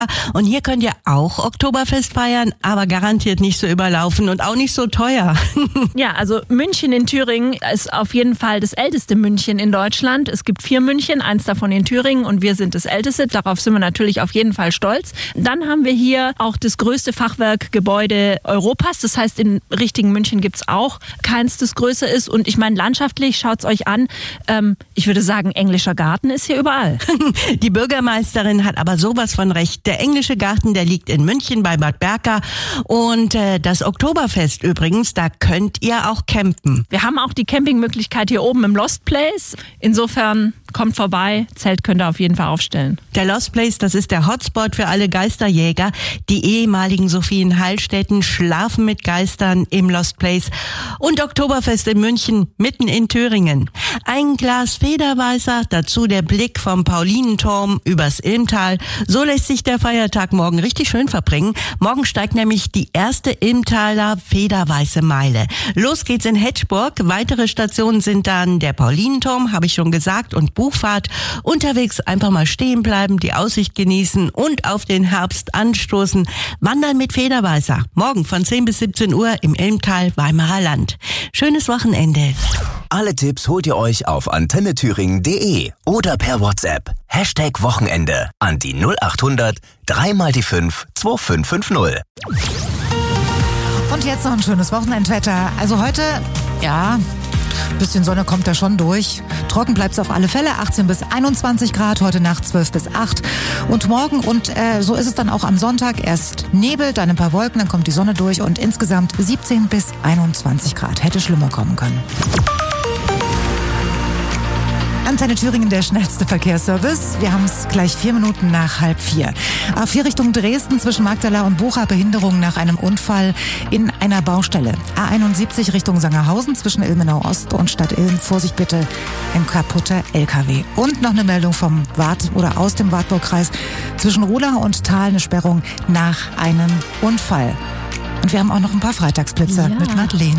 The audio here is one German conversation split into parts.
Und hier könnt ihr auch Oktoberfest feiern, aber garantiert nicht so überlaufen und auch nicht so teuer. Ja, also München in Thüringen ist auf jeden Fall das älteste München in Deutschland. Es gibt 4 München, eins davon in Thüringen und wir sind das älteste. Darauf sind wir natürlich auf jeden Fall stolz. Dann haben wir hier auch das größte Fachwerkgebäude Europas. Das heißt, in richtigen München gibt's auch keins, das größer ist. Und ich meine, landschaftlich, schaut's euch an. Ich würde sagen, englischer Garten ist hier überall. Die Bürgermeisterin hat aber sowas von recht. Der englische Garten, der liegt in München bei Bad Berka. Und das Oktoberfest übrigens, da könnt ihr auch campen. Wir haben auch die Campingmöglichkeit hier oben im Lost Place. Insofern kommt vorbei, Zelt könnt ihr auf jeden Fall aufstellen. Der Lost Place, das ist der Hotspot für alle Geisterjäger. Die ehemaligen Sophienheilstätten schlafen mit Geistern im Lost Place. Und Oktoberfest in München, mitten in Thüringen. Ein Glas Federweißer, dazu der Blick vom Paulinenturm übers Ilmtal. So lässt sich der Feiertag morgen richtig schön verbringen. Morgen steigt nämlich die erste Ilmtaler Federweiße Meile. Los geht's in Hetschburg. Weitere Stationen sind dann der Paulinenturm, habe ich schon gesagt, und Buchfahrt. Unterwegs einfach mal stehen bleiben, die Aussicht genießen und auf den Herbst anstoßen. Wandern mit Federweißer. Morgen von 10 bis 17 Uhr im Ilmtal, Weimarer Land. Schönes Wochenende. Alle Tipps holt ihr euch auf antennethüringen.de oder per WhatsApp. #Wochenende an die 0800 3 mal die 5 2550. Und jetzt noch ein schönes Wochenendwetter. Also heute, ja, bisschen Sonne kommt da schon durch. Trocken bleibt es auf alle Fälle, 18 bis 21 Grad, heute Nacht 12 bis 8. Und morgen, und so ist es dann auch am Sonntag, erst Nebel, dann ein paar Wolken, dann kommt die Sonne durch und insgesamt 17 bis 21 Grad. Hätte schlimmer kommen können. Antenne Thüringen, der schnellste Verkehrsservice. Wir haben es gleich 4 Minuten nach 3:30. A4 Richtung Dresden zwischen Magdala und Bucha, Behinderung nach einem Unfall in einer Baustelle. A71 Richtung Sangerhausen zwischen Ilmenau Ost und Stadt Ilm. Vorsicht bitte, ein kaputter LKW. Und noch eine Meldung vom aus dem Wartburgkreis zwischen Ruhlau und Thal, eine Sperrung nach einem Unfall. Und wir haben auch noch ein paar Freitagsblitzer mit Madeleine.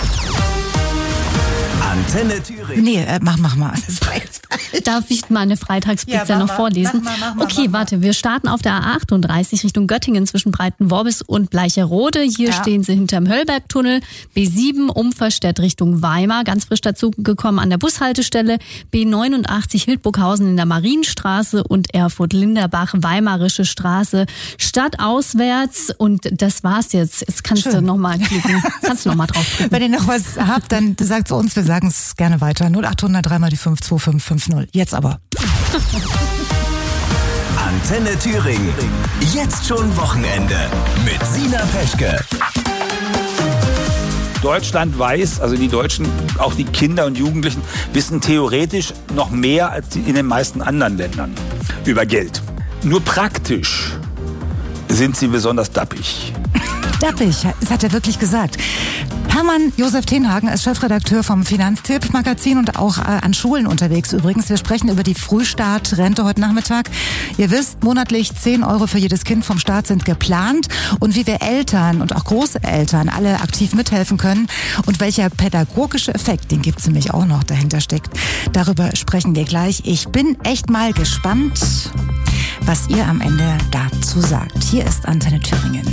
Antenne Thüringen. Nee, mach mal. Darf ich meine Freitagsblitzer noch vorlesen? Mach mal. Warte, wir starten auf der A38 Richtung Göttingen zwischen Breitenworbis und Bleicherode. Hier stehen sie hinterm Höllbergtunnel. B7 Umverstedt Richtung Weimar, ganz frisch dazu gekommen an der Bushaltestelle. B89 Hildburghausen in der Marienstraße und Erfurt-Linderbach, Weimarische Straße, stadtauswärts. Und das war's jetzt. Jetzt kannst du nochmal klicken. Kannst du nochmal draufklicken. Wenn ihr noch was habt, dann sagt es uns. Wir sagen es gerne weiter. 0800 3 mal die 5 2550. Jetzt aber. Antenne Thüringen. Jetzt schon Wochenende mit Sina Peschke. Deutschland weiß, also die Deutschen, auch die Kinder und Jugendlichen, wissen theoretisch noch mehr als in den meisten anderen Ländern über Geld. Nur praktisch sind sie besonders dappig. Dappig, das hat er wirklich gesagt. Hermann Josef Tenhagen ist Chefredakteur vom Finanztipp-Magazin und auch an Schulen unterwegs übrigens. Wir sprechen über die Frühstartrente heute Nachmittag. Ihr wisst, monatlich 10 € für jedes Kind vom Staat sind geplant und wie wir Eltern und auch Großeltern alle aktiv mithelfen können und welcher pädagogische Effekt, den gibt's nämlich auch noch, dahinter steckt. Darüber sprechen wir gleich. Ich bin echt mal gespannt, was ihr am Ende dazu sagt. Hier ist Antenne Thüringen.